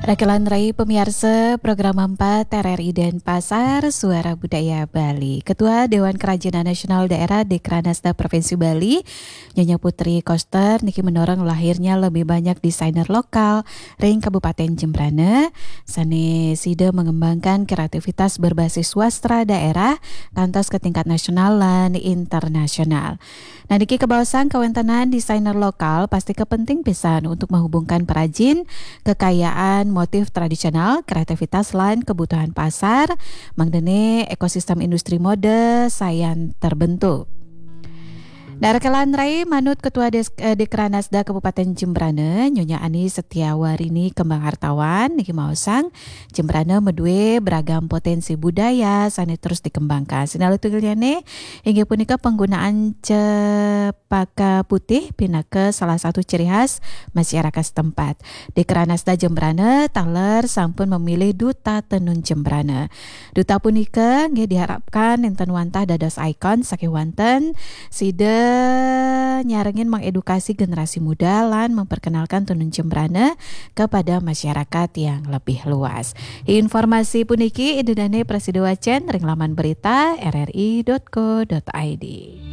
Rakelan Rai pemirsa program 4 RRI Denpasar Suara Budaya Bali. Ketua Dewan Kerajinan Nasional Daerah Dekranasda Provinsi Bali, Nyonya Putri Koster niki mendorong lahirnya lebih banyak desainer lokal ring Kabupaten Jembrana. Sane sida mengembangkan kreativitas berbasis swastra daerah kantos ke tingkat nasional dan internasional. Nah, niki kebawasan kawentenan desainer lokal pasti kepenting pisan untuk menghubungkan perajin, kekayaan motif tradisional, kreativitas lan kebutuhan pasar, mangdene ekosistem industri mode sayan terbentuk. Darkelan Rai manut Ketua Dekranasda Kabupaten Jembrana, Nyonya Ani Setiawarini Kembang Hartawan, niki maosang Jembrana medue beragam potensi budaya sane terus dikembangkan. Sinalutulnyane inggih punika penggunaan cepaka putih pinake salah satu ciri khas masyarakat setempat. Dekranasda Jembrana taler sampun memilih duta tenun Jembrana. Duta punika nggih diharapkan enten wantah dados ikon saking wonten sida nyarengin mengedukasi generasi muda lan memperkenalkan tenun Jembrana kepada masyarakat yang lebih luas. Informasi puniki idunane Prasido Wacan ring laman berita rri.co.id.